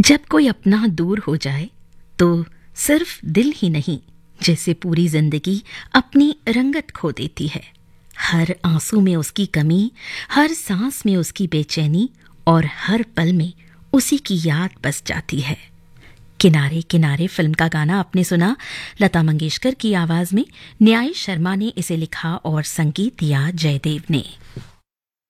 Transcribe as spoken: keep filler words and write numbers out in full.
जब कोई अपना दूर हो जाए तो सिर्फ दिल ही नहीं, जैसे पूरी जिंदगी अपनी रंगत खो देती है। हर आंसू में उसकी कमी, हर सांस में उसकी बेचैनी और हर पल में उसी की याद बस जाती है। किनारे किनारे फिल्म का गाना आपने सुना लता मंगेशकर की आवाज में। न्याय शर्मा ने इसे लिखा और संगीत दिया जयदेव ने।